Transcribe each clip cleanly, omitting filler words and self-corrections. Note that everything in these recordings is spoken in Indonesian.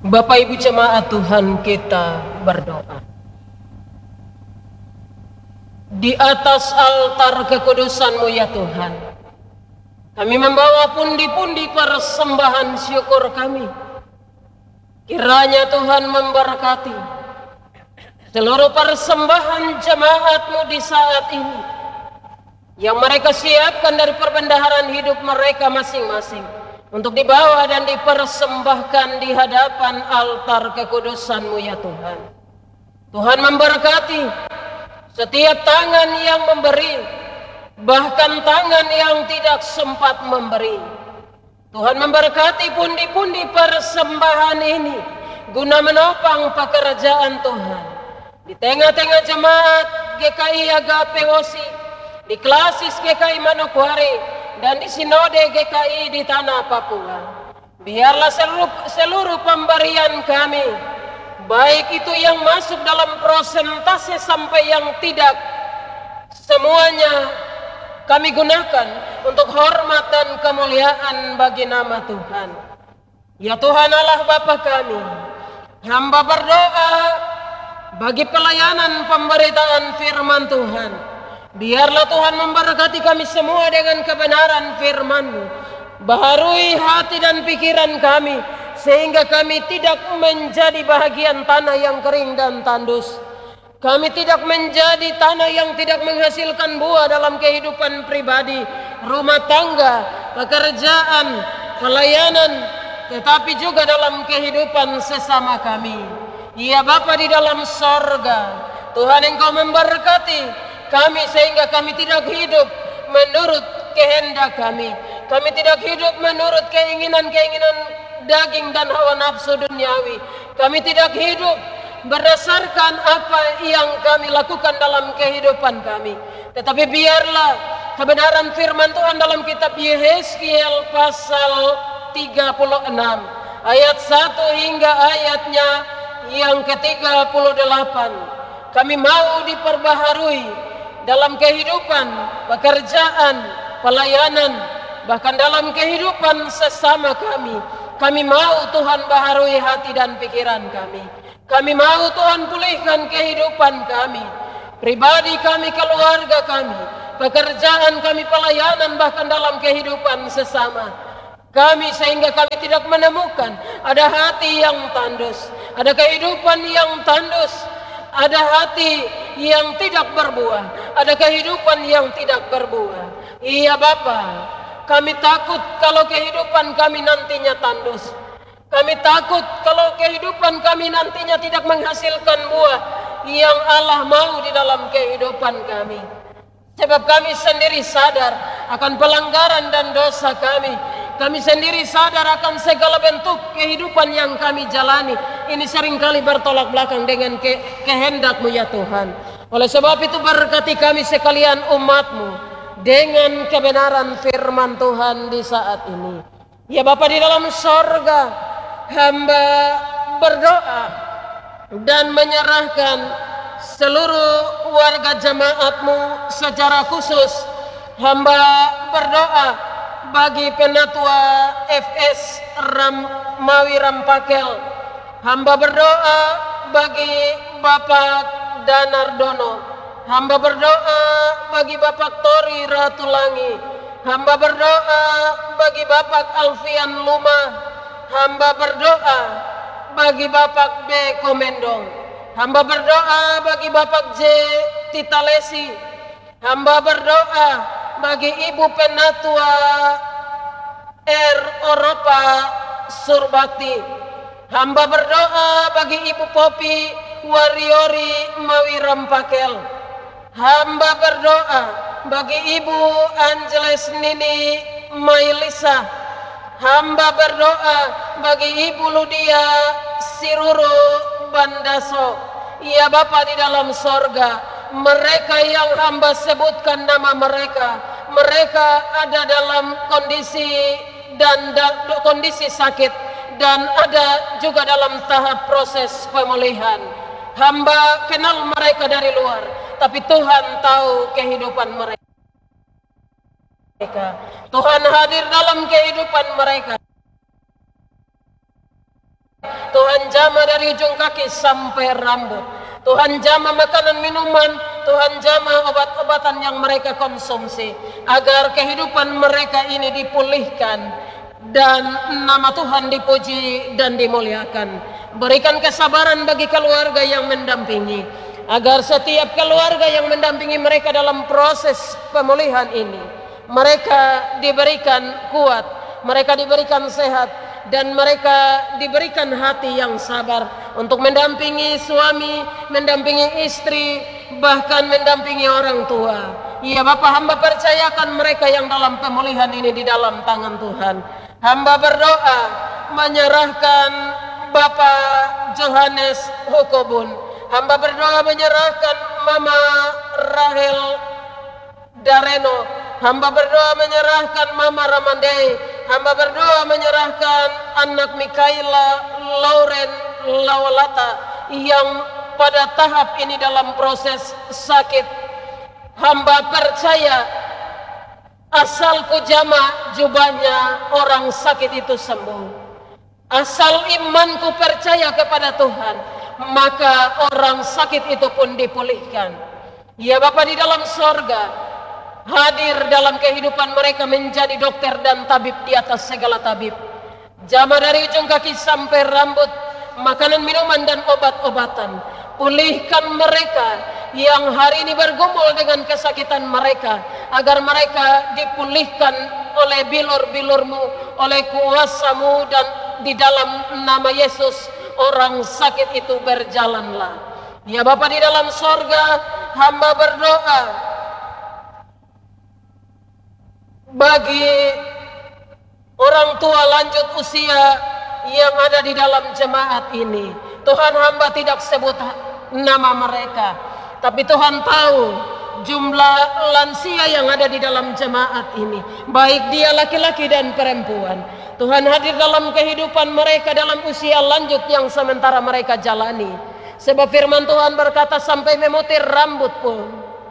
Bapak Ibu jemaat Tuhan, kita berdoa. Di atas altar kekudusan-Mu ya Tuhan, kami membawa pundi-pundi persembahan syukur kami. Kiranya Tuhan memberkati seluruh persembahan jemaat-Mu di saat ini, yang mereka siapkan dari perbendaharaan hidup mereka masing-masing, untuk dibawa dan dipersembahkan di hadapan altar kekudusan-Mu ya Tuhan. Tuhan memberkati setiap tangan yang memberi, bahkan tangan yang tidak sempat memberi. Tuhan memberkati pundi-pundi persembahan ini guna menopang pekerjaan Tuhan di tengah-tengah jemaat GKI Agape Osi, di Klasis GKI Manokwari, dan di Sinode GKI di Tanah Papua. Biarlah seluruh pemberian kami, baik itu yang masuk dalam prosentase sampai yang tidak, semuanya kami gunakan untuk hormat dan kemuliaan bagi nama Tuhan. Ya Tuhan Allah Bapa kami, hamba berdoa bagi pelayanan pemberitaan firman Tuhan. Biarlah Tuhan memberkati kami semua dengan kebenaran firman-Mu. Baharui hati dan pikiran kami, sehingga kami tidak menjadi bahagian tanah yang kering dan tandus. Kami tidak menjadi tanah yang tidak menghasilkan buah dalam kehidupan pribadi, rumah tangga, pekerjaan, pelayanan, tetapi juga dalam kehidupan sesama kami. Ya Bapa di dalam sorga, Tuhan Engkau memberkati kami sehingga kami tidak hidup menurut kehendak kami. Kami tidak hidup menurut keinginan-keinginan daging dan hawa nafsu duniawi. Kami tidak hidup berdasarkan apa yang kami lakukan dalam kehidupan kami. Tetapi biarlah kebenaran firman Tuhan dalam kitab Yehezkiel pasal 36 ayat 1 hingga ayatnya yang ke-38. Kami mau diperbaharui dalam kehidupan, pekerjaan, pelayanan, bahkan dalam kehidupan sesama kami. Kami mau Tuhan baharui hati dan pikiran kami. Kami mau Tuhan pulihkan kehidupan kami, pribadi kami, keluarga kami, pekerjaan kami, pelayanan, bahkan dalam kehidupan sesama kami, sehingga kami tidak menemukan ada hati yang tandus, ada kehidupan yang tandus, ada hati yang tidak berbuah, ada kehidupan yang tidak berbuah. Iya Bapa, kami takut kalau kehidupan kami nantinya tandus. Kami takut kalau kehidupan kami nantinya tidak menghasilkan buah yang Allah mau di dalam kehidupan kami. Sebab kami sendiri sadar akan pelanggaran dan dosa kami. Kami sendiri sadar akan segala bentuk kehidupan yang kami jalani. Ini seringkali bertolak belakang dengan kehendak-Mu ya Tuhan. Oleh sebab itu berkati kami sekalian umat-Mu dengan kebenaran firman Tuhan di saat ini. Ya Bapa di dalam sorga, hamba berdoa dan menyerahkan seluruh warga jemaat-Mu secara khusus. Hamba berdoa bagi Penatua FS Mawi Rampakel. Hamba berdoa bagi Bapak Danardono. Hamba berdoa bagi Bapak Tori Ratulangi. Hamba berdoa bagi Bapak Alfian Luma. Hamba berdoa bagi Bapak B. Komendong. Hamba berdoa bagi Bapak J. Titalesi. Hamba berdoa bagi Ibu Penatua R. Oropa Surbakti. Hamba berdoa bagi Ibu Popi Wariori Mawi Rampakel. Hamba berdoa bagi Ibu Angeles Nini Mailisa. Hamba berdoa bagi Ibu Ludia Siruru Bandaso. Ya Bapa di dalam sorga, mereka yang hamba sebutkan nama mereka, mereka ada dalam kondisi sakit dan ada juga dalam tahap proses pemulihan. Hamba kenal mereka dari luar, tapi Tuhan tahu kehidupan mereka. Tuhan hadir dalam kehidupan mereka. Tuhan jamah dari ujung kaki sampai rambut. Tuhan jamah makanan minuman, Tuhan jamah obat-obatan yang mereka konsumsi, agar kehidupan mereka ini dipulihkan dan nama Tuhan dipuji dan dimuliakan. Berikan kesabaran bagi keluarga yang mendampingi, agar setiap keluarga yang mendampingi mereka dalam proses pemulihan ini, mereka diberikan kuat, mereka diberikan sehat, dan mereka diberikan hati yang sabar untuk mendampingi suami, mendampingi istri, bahkan mendampingi orang tua. Ya Bapa, hamba percayakan mereka yang dalam pemulihan ini di dalam tangan Tuhan. Hamba berdoa menyerahkan Bapak Johannes Hukobun. Hamba berdoa menyerahkan Mama Rahel Dareno. Hamba berdoa menyerahkan Mama Ramandei. Hamba berdoa menyerahkan anak Mikaela Lauren Lawalata yang pada tahap ini dalam proses sakit. Hamba percaya asal ku jamah jubahnya orang sakit itu sembuh. Asal imanku percaya kepada Tuhan, maka orang sakit itu pun dipulihkan. Ya Bapa di dalam sorga, hadir dalam kehidupan mereka menjadi dokter dan tabib di atas segala tabib. Jamah dari ujung kaki sampai rambut, makanan, minuman, dan obat-obatan. Pulihkan mereka yang hari ini bergumul dengan kesakitan mereka, agar mereka dipulihkan oleh bilur-bilur-Mu, oleh kuasa-Mu, dan di dalam nama Yesus orang sakit itu berjalanlah. Ya Bapa di dalam sorga, hamba berdoa bagi orang tua lanjut usia yang ada di dalam jemaat ini. Tuhan, hamba tidak sebut nama mereka, tapi Tuhan tahu jumlah lansia yang ada di dalam jemaat ini, baik dia laki-laki dan perempuan. Tuhan hadir dalam kehidupan mereka dalam usia lanjut yang sementara mereka jalani. Sebab firman Tuhan berkata, sampai memutir rambut pun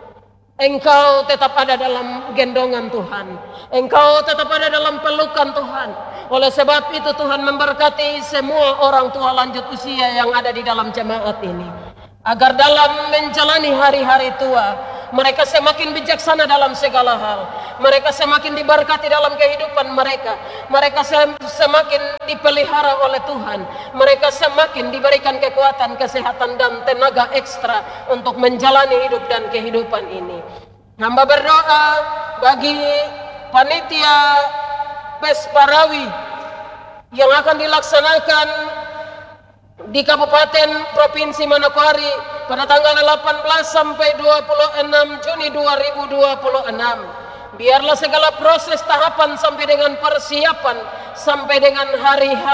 Engkau tetap ada dalam gendongan Tuhan. Engkau tetap ada dalam pelukan Tuhan. Oleh sebab itu Tuhan memberkati semua orang tua lanjut usia yang ada di dalam jemaat ini, agar dalam menjalani hari-hari tua mereka semakin bijaksana dalam segala hal. Mereka semakin diberkati dalam kehidupan mereka. Mereka semakin dipelihara oleh Tuhan. Mereka semakin diberikan kekuatan, kesehatan, dan tenaga ekstra untuk menjalani hidup dan kehidupan ini. Hamba berdoa bagi panitia Pesparawi yang akan dilaksanakan di Kabupaten Provinsi Manokwari pada tanggal 18 sampai 26 Juni 2026. Biarlah segala proses tahapan sampai dengan persiapan sampai dengan hari H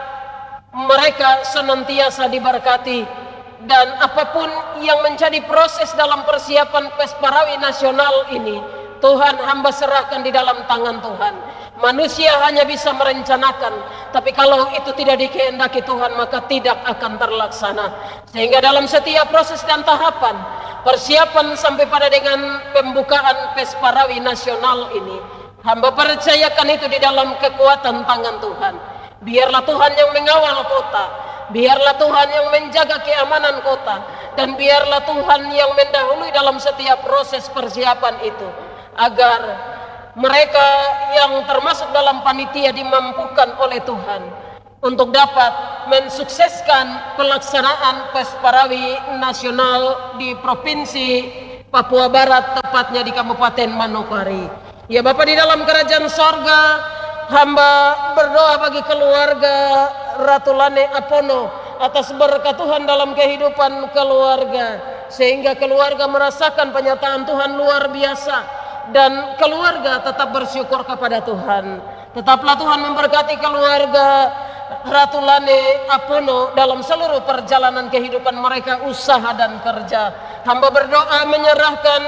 mereka senantiasa diberkati, dan apapun yang menjadi proses dalam persiapan Pesparawi nasional ini, Tuhan hamba serahkan di dalam tangan Tuhan. Manusia hanya bisa merencanakan, tapi kalau itu tidak dikehendaki Tuhan, maka tidak akan terlaksana. Sehingga dalam setiap proses dan tahapan persiapan sampai pada dengan pembukaan Pesparawi nasional ini, hamba percayakan itu di dalam kekuatan tangan Tuhan. Biarlah Tuhan yang mengawal kota, biarlah Tuhan yang menjaga keamanan kota, dan biarlah Tuhan yang mendahului dalam setiap proses persiapan itu, agar mereka yang termasuk dalam panitia dimampukan oleh Tuhan untuk dapat mensukseskan pelaksanaan Pesparawi nasional di Provinsi Papua Barat, tepatnya di Kabupaten Manokwari. Ya Bapa di dalam kerajaan sorga, hamba berdoa bagi keluarga Ratu Lane Apono atas berkat Tuhan dalam kehidupan keluarga, sehingga keluarga merasakan penyataan Tuhan luar biasa, dan keluarga tetap bersyukur kepada Tuhan. Tetaplah Tuhan memberkati keluarga Ratu Lane Apono dalam seluruh perjalanan kehidupan mereka, usaha dan kerja. Hamba berdoa menyerahkan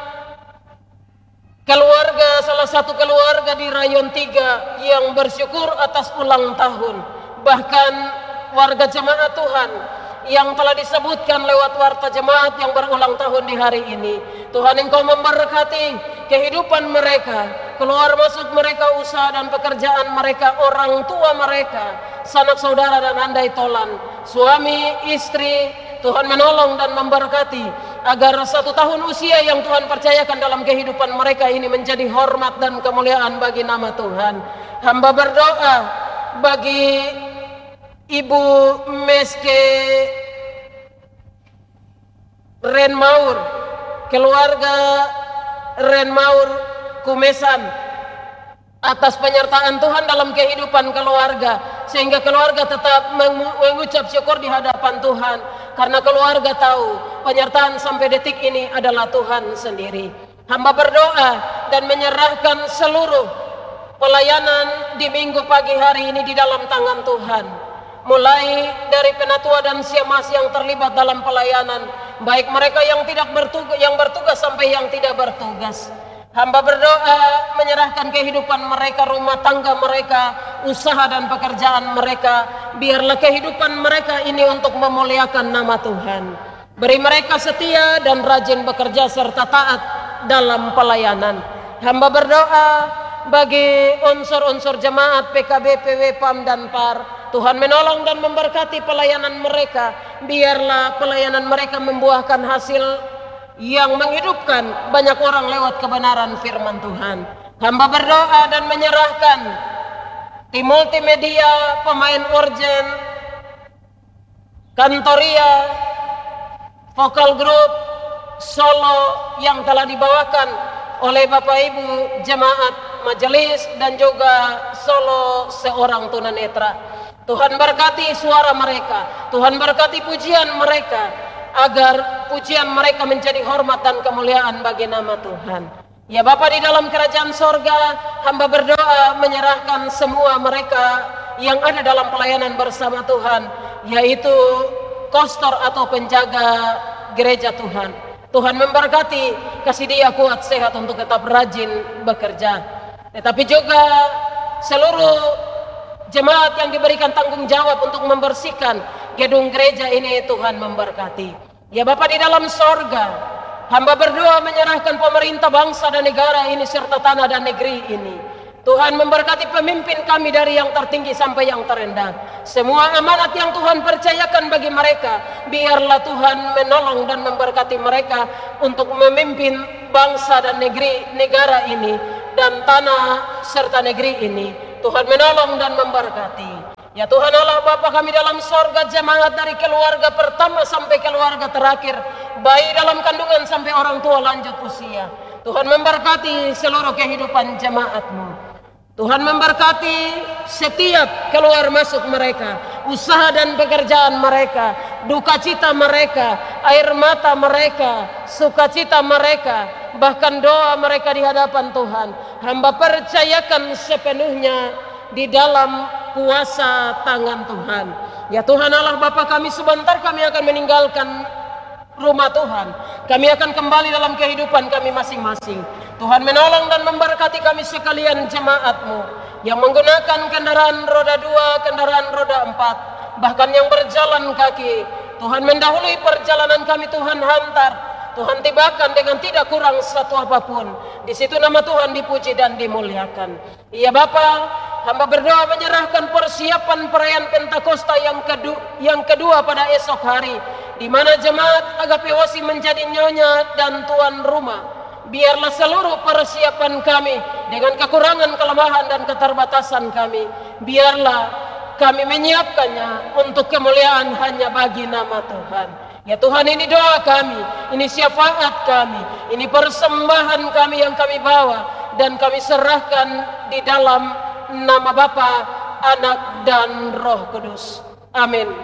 keluarga, salah satu keluarga di Rayon 3 yang bersyukur atas ulang tahun, bahkan warga jemaat Tuhan yang telah disebutkan lewat warta jemaat yang berulang tahun di hari ini. Tuhan, Engkau memberkati kehidupan mereka, keluar masuk mereka, usaha dan pekerjaan mereka, orang tua mereka, sanak saudara dan andai tolan, suami, istri. Tuhan menolong dan memberkati agar 1 tahun usia yang Tuhan percayakan dalam kehidupan mereka ini menjadi hormat dan kemuliaan bagi nama Tuhan. Hamba berdoa bagi Ibu Meske Renmaur, keluarga Renmaur Kumesan, atas penyertaan Tuhan dalam kehidupan keluarga, sehingga keluarga tetap mengucap syukur di hadapan Tuhan, karena keluarga tahu penyertaan sampai detik ini adalah Tuhan sendiri. Hamba berdoa dan menyerahkan seluruh pelayanan di minggu pagi hari ini di dalam tangan Tuhan, mulai dari penatua dan siamas yang terlibat dalam pelayanan, baik mereka yang bertugas sampai yang tidak bertugas. Hamba berdoa menyerahkan kehidupan mereka, rumah tangga mereka, usaha dan pekerjaan mereka. Biarlah kehidupan mereka ini untuk memuliakan nama Tuhan. Beri mereka setia dan rajin bekerja serta taat dalam pelayanan. Hamba berdoa bagi unsur-unsur jemaat PKB, PW, PAM dan PAR. Tuhan menolong dan memberkati pelayanan mereka. Biarlah pelayanan mereka membuahkan hasil yang menghidupkan banyak orang lewat kebenaran firman Tuhan. Hamba berdoa dan menyerahkan tim multimedia, pemain organ, kantoria, vokal grup, solo yang telah dibawakan oleh Bapak Ibu jemaat majelis dan juga solo seorang tunanetra. Tuhan berkati suara mereka, Tuhan berkati pujian mereka, agar pujian mereka menjadi hormat dan kemuliaan bagi nama Tuhan. Ya Bapa di dalam kerajaan sorga, hamba berdoa menyerahkan semua mereka yang ada dalam pelayanan bersama Tuhan, yaitu kostor atau penjaga gereja Tuhan. Tuhan memberkati, kasih dia kuat sehat untuk tetap rajin bekerja. Tetapi juga seluruh jemaat yang diberikan tanggung jawab untuk membersihkan gedung gereja ini, Tuhan memberkati. Ya Bapa di dalam sorga, hamba berdoa menyerahkan pemerintah bangsa dan negara ini serta tanah dan negeri ini. Tuhan memberkati pemimpin kami dari yang tertinggi sampai yang terendah. Semua amanat yang Tuhan percayakan bagi mereka, biarlah Tuhan menolong dan memberkati mereka untuk memimpin bangsa dan negara ini dan tanah serta negeri ini. Tuhan menolong dan memberkati. Ya Tuhan Allah Bapa kami dalam sorga, jemaat dari keluarga pertama sampai keluarga terakhir, bayi dalam kandungan sampai orang tua lanjut usia. Tuhan memberkati seluruh kehidupan jemaat-Mu. Tuhan memberkati setiap keluar masuk mereka, usaha dan pekerjaan mereka, duka cita mereka, air mata mereka, sukacita mereka, bahkan doa mereka di hadapan Tuhan. Hamba percayakan sepenuhnya di dalam kuasa tangan Tuhan. Ya Tuhan Allah Bapa kami, sebentar kami akan meninggalkan rumah Tuhan. Kami akan kembali dalam kehidupan kami masing-masing. Tuhan menolong dan memberkati kami sekalian jemaat-Mu yang menggunakan kendaraan roda 2, kendaraan roda 4, bahkan yang berjalan kaki. Tuhan mendahului perjalanan kami, Tuhan hantar, Tuhan tibakan dengan tidak kurang satu apapun. Di situ nama Tuhan dipuji dan dimuliakan. Iya Bapa, hamba berdoa menyerahkan persiapan perayaan Pentakosta yang kedua pada esok hari, di mana jemaat Agape Osi menjadi nyonya dan tuan rumah. Biarlah seluruh persiapan kami dengan kekurangan, kelemahan dan keterbatasan kami, biarlah kami menyiapkannya untuk kemuliaan hanya bagi nama Tuhan. Ya Tuhan, ini doa kami, ini syafaat kami, ini persembahan kami yang kami bawa dan kami serahkan di dalam nama Bapa, Anak dan Roh Kudus. Amin.